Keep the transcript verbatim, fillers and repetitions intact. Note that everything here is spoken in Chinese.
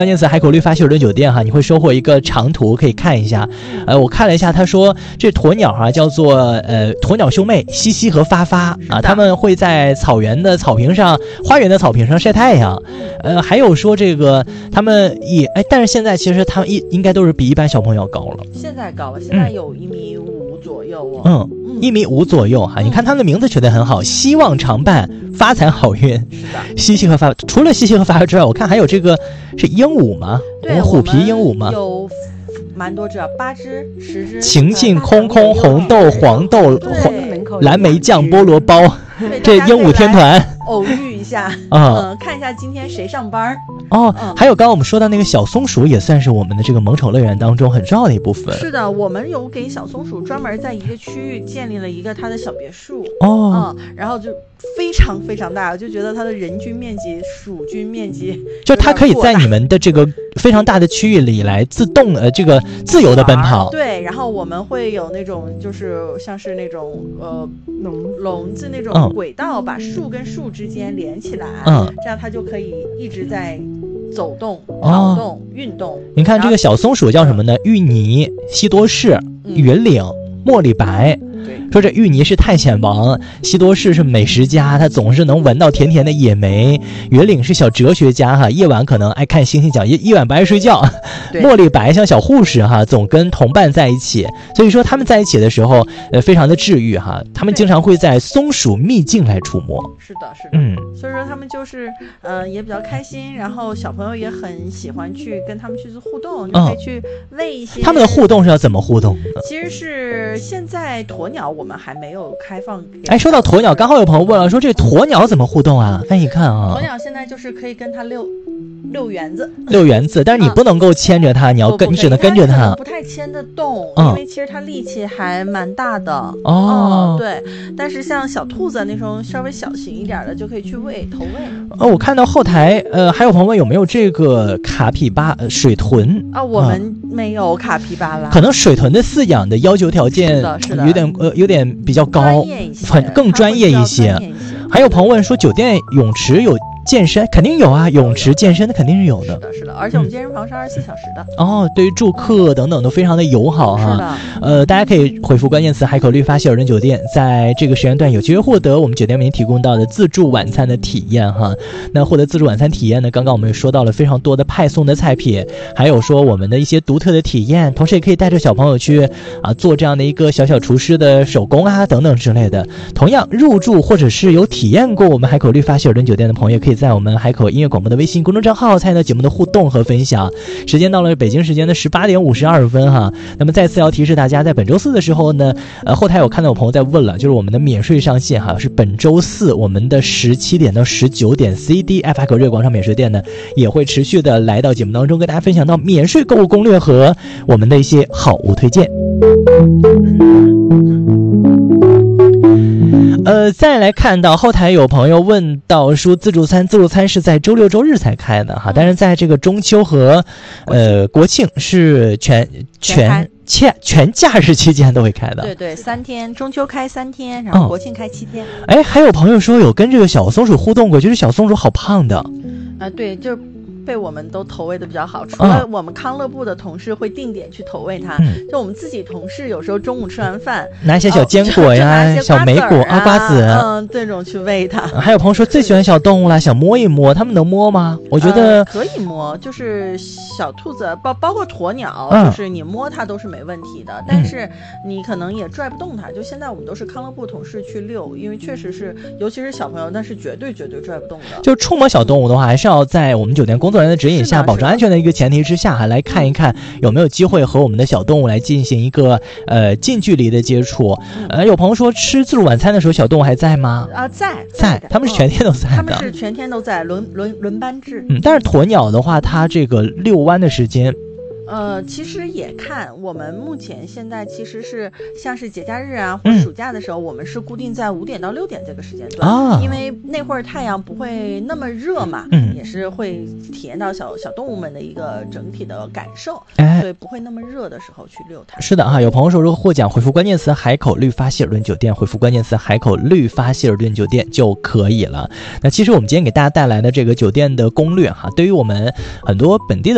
关键词海口绿发希尔顿酒店哈，你会收获一个长图，可以看一下。呃，我看了一下，他说这鸵鸟哈叫做呃鸵鸟兄妹西西和发发啊，他们会在草原的草坪上、花园的草坪上晒太阳。呃，还有说这个他们也哎，但是现在其实他们一应该都是比一般小朋友高了。 现在高了，现在有一米五左右哦。 嗯，一米五左右哈。嗯、你看他们的名字取得很好，希望常伴，发财好运。 是的， 西西和发，除了西西和发发之外，我看还有这个是鹦鹉吗？ 对， 虎皮鹦鹉吗？ 有蛮多只，八只、十只。 晴晴、空空、红豆、黄豆、蓝莓酱、菠萝包，这鹦鹉天团。 偶遇一下啊、 嗯，看一下今天谁上班哦、嗯。还有刚刚我们说到那个小松鼠，也算是我们的这个萌宠乐园当中很重要的一部分。 是的，我们有给小松鼠专门在一个区域建立了一个它的小别墅哦， 嗯，然后就非常非常大，就觉得它的人均面积、鼠均面积， 就它可以在你们的这个非常大的区域里来自动呃这个自由的奔跑。 对，然后我们会有那种就是像是那种呃笼笼子那种轨道，嗯、把树跟树之间连起来， 嗯， 这样它就可以一直在走动、跑动、哦、运动。 你看这个小松鼠叫什么呢？芋泥、西多士、云岭、茉莉白。说这芋泥是探险王，西多士是美食家，他总是能闻到甜甜的野莓。云岭是小哲学家哈，夜晚可能爱看星星讲，夜夜晚不爱睡觉。茉莉白像小护士哈，总跟同伴在一起，所以说他们在一起的时候，呃，非常的治愈哈。他们经常会在松鼠秘境来出没。 是的，是的， 嗯， 所以说他们就是呃也比较开心，然后小朋友也很喜欢去跟他们去做互动，你可以去喂一些。 他们的互动是要怎么互动呢？ 其实是现在鸵鸟我们还没有开放给。 哎，说到鸵鸟，刚好有朋友问了，说这鸵鸟怎么互动啊？哎，你看啊， 鸵鸟现在就是可以跟它遛遛园子， 遛园子，但是你不能够牵着它，嗯、你要跟，你只能跟着它， 不太牵得动， 嗯、 因为其实它力气还蛮大的。 哦、 嗯，对，但是像小兔子那种稍微小型一点的，就可以去喂投喂。 哦，我看到后台，呃，还有朋友问有没有这个卡皮巴、呃、水豚啊？我们没有卡皮巴拉， 可能水豚的饲养的要求条件是的，是的， 有点呃有点比较高，很更专业一些。还有朋友问说酒店泳池有健身，肯定有啊，泳池健身的肯定是有的。 是的，是的，而且我们健身房是二十四小时的。 嗯、哦，对于住客等等都非常的友好哈。 是的。 呃，大家可以回复关键词海口绿发希尔顿酒店，在这个时间段有机会获得我们酒店为您提供到的自助晚餐的体验哈。那获得自助晚餐体验呢，刚刚我们也说到了非常多的派送的菜品，还有说我们的一些独特的体验，同时也可以带着小朋友去啊做这样的一个小小厨师的手工啊等等之类的。同样入住或者是有体验过我们海口绿发希尔顿酒店的朋友，可以在我们海口音乐广播的微信公众账号参与到节目的互动和分享。时间到了北京时间的十八点五十二分哈。那么再次要提示大家，在本周四的时候呢，呃，后台有看到有朋友在问了，就是我们的免税上线哈，是本周四我们的十七点到十九点 C D F 海口日月广场免税店呢，也会持续的来到节目当中，跟大家分享到免税购物攻略和我们的一些好物推荐。呃，再来看到后台有朋友问到说，自助餐自助餐是在周六周日才开的哈，但是在这个中秋和呃国庆是全全全全假日期间都会开的。 对对，三天，中秋开三天，然后国庆开七天。 哎、嗯，还有朋友说有跟这个小松鼠互动过，就是小松鼠好胖的。 啊、呃，对，就是。被我们都投喂的比较好，除了我们康乐部的同事会定点去投喂它，嗯、就我们自己同事有时候中午吃完饭拿一些小坚果呀、 哦、 小莓果啊、瓜子， 嗯，这种去喂它。 还有朋友说最喜欢小动物啦，想摸一摸，他们能摸吗？我觉得、 呃、可以摸，就是小兔子，包包括鸵鸟、嗯，就是你摸它都是没问题的，但是你可能也拽不动它。就现在我们都是康乐部同事去遛，因为确实是，尤其是小朋友，那是绝对绝对拽不动的。 就触摸小动物的话，还是要在我们酒店工作人员的指引下，保证安全的一个前提之下，还来看一看有没有机会和我们的小动物来进行一个呃近距离的接触。呃，有朋友说吃自助晚餐的时候，小动物还在吗？ 啊，在在，他们是全天都在的。 他们是全天都在，轮轮轮班制。 嗯，但是鸵鸟的话，它这个遛弯的时间。 呃，其实也看我们目前现在其实是像是节假日啊或暑假的时候、嗯，我们是固定在五点到六点这个时间段啊，因为那会儿太阳不会那么热嘛，嗯，也是会体验到小小动物们的一个整体的感受，哎，所以不会那么热的时候去遛它。 是的哈，有朋友说如果获奖回复关键词海口绿发希尔顿酒店，回复关键词海口绿发希尔顿酒店就可以了。那其实我们今天给大家带来的这个酒店的攻略哈，对于我们很多本地的